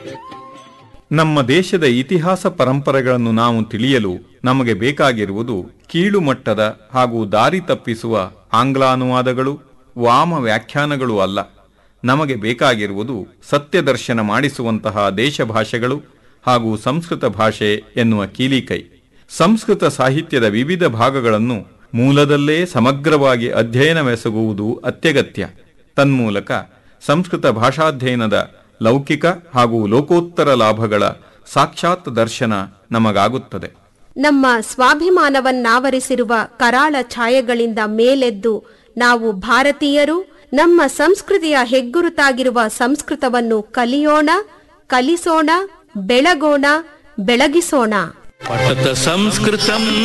ನಮ್ಮ ದೇಶದ ಇತಿಹಾಸ ಪರಂಪರೆಗಳನ್ನು ನಾವು ತಿಳಿಯಲು ನಮಗೆ ಬೇಕಾಗಿರುವುದು ಕೀಳುಮಟ್ಟದ ಹಾಗೂ ದಾರಿ ತಪ್ಪಿಸುವ ಆಂಗ್ಲಾನುವಾದಗಳು, ವಾಮ ವ್ಯಾಖ್ಯಾನಗಳು ಅಲ್ಲ. ನಮಗೆ ಬೇಕಾಗಿರುವುದು ಸತ್ಯದರ್ಶನ ಮಾಡಿಸುವಂತಹ ದೇಶಭಾಷೆಗಳು ಹಾಗೂ ಸಂಸ್ಕೃತ ಭಾಷೆ ಎನ್ನುವ ಕೀಲಿಕೈ. ಸಂಸ್ಕೃತ ಸಾಹಿತ್ಯದ ವಿವಿಧ ಭಾಗಗಳನ್ನು ಮೂಲದಲ್ಲೇ ಸಮಗ್ರವಾಗಿ ಅಧ್ಯಯನವೆಸಗುವುದು ಅತ್ಯಗತ್ಯ. ತನ್ಮೂಲಕ ಸಂಸ್ಕೃತ ಭಾಷಾಧ್ಯಯನದ ಲೌಕಿಕ ಹಾಗೂ ಲೋಕೋತ್ತರ ಲಾಭಗಳ ಸಾಕ್ಷಾತ್ ದರ್ಶನ ನಮಗಾಗುತ್ತದೆ. ನಮ್ಮ ಸ್ವಾಭಿಮಾನವನ್ನಾವರಿಸಿರುವ ಕರಾಳ ಛಾಯೆಗಳಿಂದ ಮೇಲೆದ್ದು ನಾವು ಭಾರತೀಯರು ನಮ್ಮ ಸಂಸ್ಕೃತಿಯ ಹೆಗ್ಗುರುತಾಗಿರುವ ಸಂಸ್ಕೃತವನ್ನು ಕಲಿಯೋಣ, ಕಲಿಸೋಣ, ಬೆಳಗೋಣ, ಬೆಳಗಿಸೋಣ. ಪಠತ ಸಂಸ್ಕೃತಂ